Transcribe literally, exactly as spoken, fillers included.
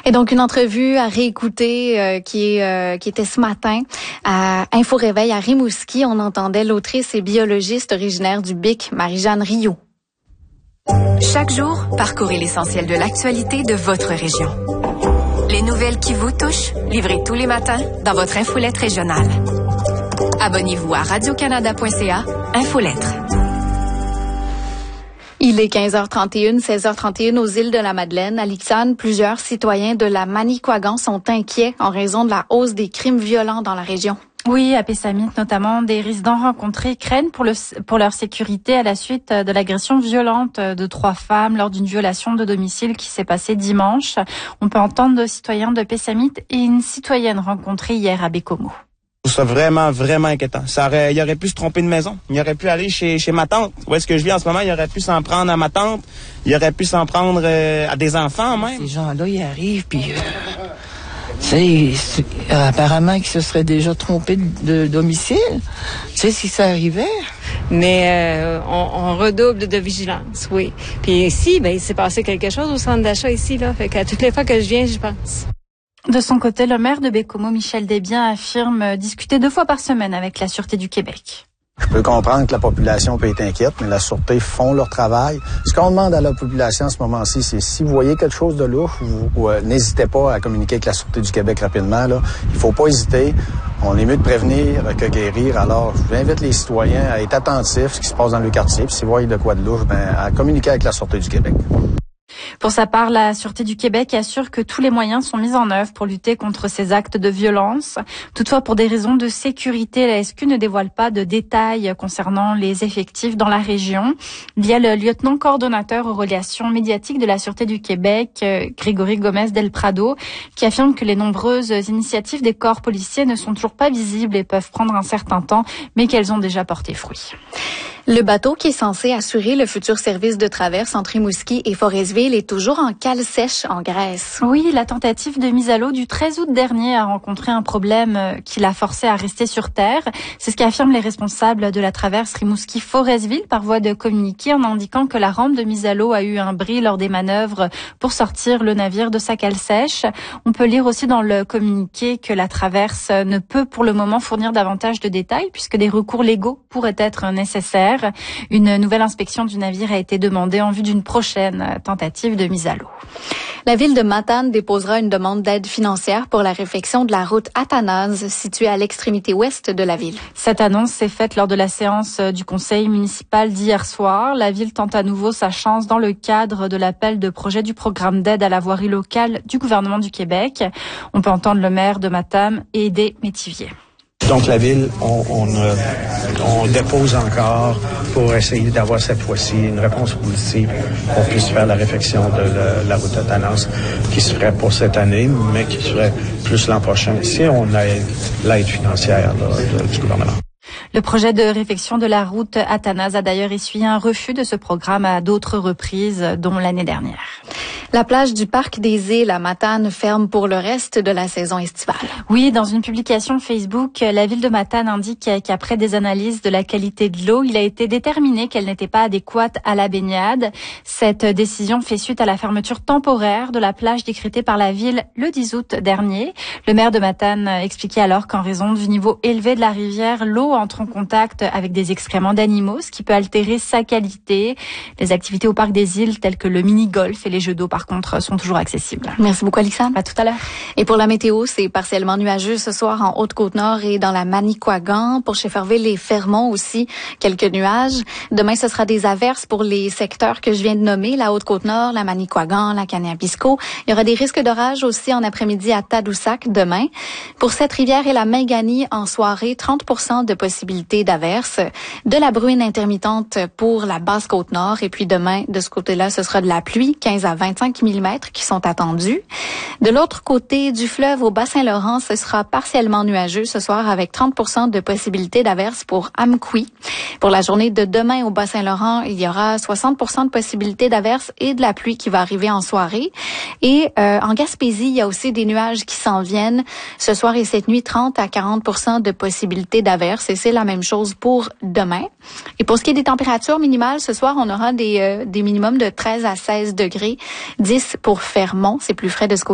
Et donc, une entrevue à réécouter euh, qui, est, euh, qui était ce matin à Info Réveil à Rimouski. On entendait l'autrice et biologiste originaire du Bic, Marie-Jeanne Rioux. Chaque jour, parcourez l'essentiel de l'actualité de votre région. Les nouvelles qui vous touchent, livrées tous les matins dans votre infolettre régionale. Abonnez-vous à radio canada point c a, Infolettre. Il est quinze heures trente et une, seize heures trente et une aux îles de la Madeleine. À Lixane, plusieurs citoyens de la Manicouagan sont inquiets en raison de la hausse des crimes violents dans la région. Oui, à Pessamit notamment, des résidents rencontrés craignent pour, le, pour leur sécurité à la suite de l'agression violente de trois femmes lors d'une violation de domicile qui s'est passée dimanche. On peut entendre de citoyens de Pessamit et une citoyenne rencontrée hier à Bécomo. Je trouve ça vraiment, vraiment inquiétant. Ça aurait, il aurait pu se tromper de maison. Il aurait pu aller chez, chez ma tante. Où est-ce que je vis en ce moment? Il aurait pu s'en prendre à ma tante. Il aurait pu s'en prendre euh, à des enfants même. Ces gens-là, ils arrivent, puis... Euh... Tu sais, euh, apparemment qu'ils se seraient déjà trompés de, de domicile. Tu sais, si ça arrivait. Mais euh, on, on redouble de vigilance, oui. Puis ici, ben, il s'est passé quelque chose au centre d'achat ici, là. Fait qu'à toutes les fois que je viens, j'y pense. De son côté, le maire de Bécomo, Michel Desbiens, affirme discuter deux fois par semaine avec la Sûreté du Québec. Je peux comprendre que la population peut être inquiète, mais la Sûreté font leur travail. Ce qu'on demande à la population à ce moment-ci, c'est si vous voyez quelque chose de louche, vous, vous, euh, n'hésitez pas à communiquer avec la Sûreté du Québec rapidement. Là. Il faut pas hésiter. On est mieux de prévenir que guérir. Alors, je vous invite les citoyens à être attentifs à ce qui se passe dans le quartier. Puis si vous voyez de quoi de louche, ben, à communiquer avec la Sûreté du Québec. Pour sa part, la Sûreté du Québec assure que tous les moyens sont mis en œuvre pour lutter contre ces actes de violence. Toutefois, pour des raisons de sécurité, la S Q ne dévoile pas de détails concernant les effectifs dans la région. Il y a le lieutenant coordonnateur aux relations médiatiques de la Sûreté du Québec, Grégory Gomez del Prado, qui affirme que les nombreuses initiatives des corps policiers ne sont toujours pas visibles et peuvent prendre un certain temps, mais qu'elles ont déjà porté fruit. Le bateau qui est censé assurer le futur service de traverse entre Rimouski et Forestville est toujours en cale sèche en Grèce. Oui, la tentative de mise à l'eau du treize août dernier a rencontré un problème qui l'a forcé à rester sur terre. C'est ce qu'affirment les responsables de la traverse Rimouski-Forestville par voie de communiqué en indiquant que la rampe de mise à l'eau a eu un bris lors des manœuvres pour sortir le navire de sa cale sèche. On peut lire aussi dans le communiqué que la traverse ne peut pour le moment fournir davantage de détails puisque des recours légaux pourraient être nécessaires. Une nouvelle inspection du navire a été demandée en vue d'une prochaine tentative de mise à l'eau. La ville de Matane déposera une demande d'aide financière pour la réfection de la route Athanase, située à l'extrémité ouest de la ville. Cette annonce s'est faite lors de la séance du conseil municipal d'hier soir. La ville tente à nouveau sa chance dans le cadre de l'appel de projet du programme d'aide à la voirie locale du gouvernement du Québec. On peut entendre le maire de Matane, Aidé Métivier. Donc la ville, on, on, euh, on dépose encore pour essayer d'avoir cette fois-ci une réponse positive pour qu'on puisse faire la réfection de la, la route Athanase qui se ferait pour cette année, mais qui serait plus l'an prochain si on a l'aide financière là, de, du gouvernement. Le projet de réfection de la route Athanase a d'ailleurs essuyé un refus de ce programme à d'autres reprises, dont l'année dernière. La plage du Parc des Îles à Matane ferme pour le reste de la saison estivale. Oui, dans une publication Facebook, la ville de Matane indique qu'après des analyses de la qualité de l'eau, il a été déterminé qu'elle n'était pas adéquate à la baignade. Cette décision fait suite à la fermeture temporaire de la plage décrétée par la ville le dix août dernier. Le maire de Matane expliquait alors qu'en raison du niveau élevé de la rivière, l'eau entre en contact avec des excréments d'animaux, ce qui peut altérer sa qualité. Les activités au Parc des Îles, telles que le mini-golf et les jeux d'eau, par contre, sont toujours accessibles. Merci beaucoup, Alexandre. À tout à l'heure. Et pour la météo, c'est partiellement nuageux ce soir en Haute-Côte-Nord et dans la Manicouagan. Pour Shefferville et Fermont aussi, quelques nuages. Demain, ce sera des averses pour les secteurs que je viens de nommer, la Haute-Côte-Nord, la Manicouagan, la Kanabisco. Il y aura des risques d'orage aussi en après-midi à Tadoussac demain. Pour cette rivière et la Mainganie, en soirée, trente pour cent de possibilités d'averses. De la bruine intermittente pour la Basse-Côte-Nord. Et puis demain, de ce côté-là, ce sera de la pluie, quinze à vingt-cinq millimètres qui sont attendus. De l'autre côté du fleuve, au Bas-Saint-Laurent, ce sera partiellement nuageux ce soir avec trente pour cent de possibilités d'averses pour Amqui. Pour la journée de demain au Bas-Saint-Laurent, il y aura soixante pour cent de possibilités d'averses et de la pluie qui va arriver en soirée. Et euh, en Gaspésie, il y a aussi des nuages qui s'en viennent. Ce soir et cette nuit, trente à quarante pour cent de possibilités d'averses et c'est la même chose pour demain. Et pour ce qui est des températures minimales, ce soir, on aura des, euh, des minimums de treize à seize degrés, dix pour Fermont, c'est plus frais de ce côté.